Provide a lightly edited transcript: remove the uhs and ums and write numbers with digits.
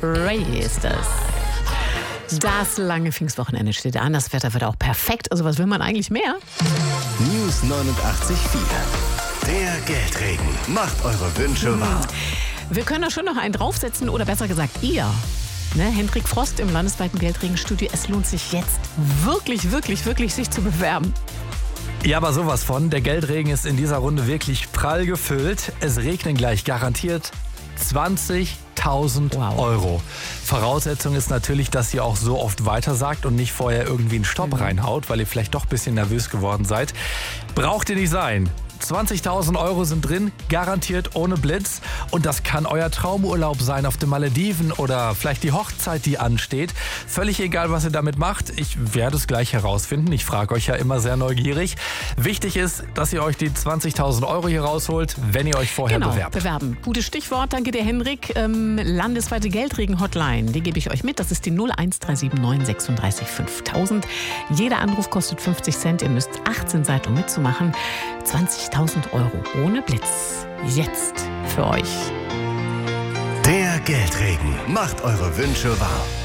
Ray ist das. Das lange Pfingstwochenende steht an. Das Wetter wird auch perfekt. Also was will man eigentlich mehr? News 89.4. Der Geldregen macht eure Wünsche wahr. Wir können da schon noch einen draufsetzen oder besser gesagt ihr. Ne, Hendrik Frost im landesweiten Geldregenstudio. Es lohnt sich jetzt wirklich, sich zu bewerben. Ja, aber sowas von. Der Geldregen ist in dieser Runde wirklich prall gefüllt. Es regnen gleich garantiert 20.000 Euro. Voraussetzung ist natürlich, dass ihr auch so oft weitersagt und nicht vorher irgendwie einen Stopp reinhaut, weil ihr vielleicht doch ein bisschen nervös geworden seid. Braucht ihr nicht sein. 20.000 Euro sind drin, garantiert ohne Blitz. Und das kann euer Traumurlaub sein auf den Malediven oder vielleicht die Hochzeit, die ansteht. Völlig egal, was ihr damit macht. Ich werde es gleich herausfinden. Ich frage euch ja immer sehr neugierig. Wichtig ist, dass ihr euch die 20.000 Euro hier rausholt, wenn ihr euch vorher bewerben. Gutes Stichwort, danke dir Hendrik. Landesweite Geldregen-Hotline, die gebe ich euch mit. Das ist die 01379 36 5000. Jeder Anruf kostet 50 Cent. Ihr müsst 18 sein, um mitzumachen. 20.000 Euro ohne Blitz. Jetzt für euch. Der Geldregen macht eure Wünsche wahr.